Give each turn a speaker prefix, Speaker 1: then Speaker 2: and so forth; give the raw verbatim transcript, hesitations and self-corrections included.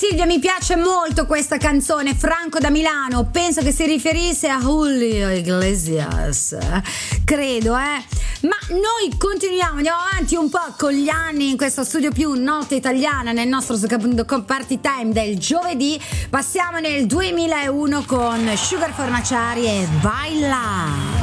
Speaker 1: Silvia, mi piace molto questa canzone. Franco da Milano, penso che si riferisse a Julio Iglesias, credo, eh. Ma noi continuiamo, andiamo avanti un po' con gli anni in questo studio più notte italiana nel nostro Party Time del giovedì. Passiamo nel duemilauno con Sugar Fornaciari e Baila.